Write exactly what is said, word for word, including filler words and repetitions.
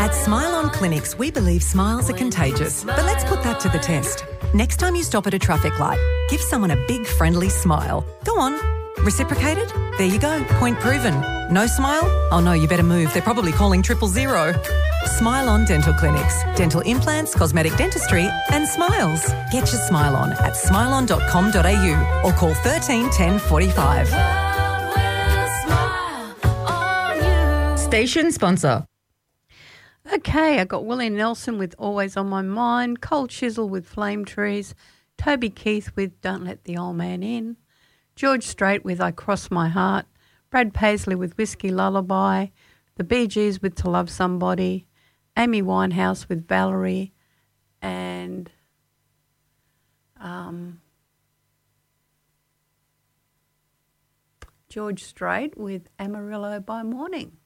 At Smile On Clinics, we believe smiles are contagious. But let's put that to the test. Next time you stop at a traffic light, give someone a big friendly smile. Go on. Reciprocated? There you go. Point proven. No smile? Oh no, you better move. They're probably calling triple zero. Smile On Dental Clinics. Dental implants, cosmetic dentistry and smiles. Get your smile on at smile on dot com dot a u or call thirteen ten forty-five. Station sponsor. Okay, I got Willie Nelson with Always on My Mind, Cold Chisel with Flame Trees, Toby Keith with Don't Let the Old Man In, George Strait with I Cross My Heart, Brad Paisley with Whiskey Lullaby, the Bee Gees with To Love Somebody, Amy Winehouse with Valerie, and um, George Strait with Amarillo by Morning.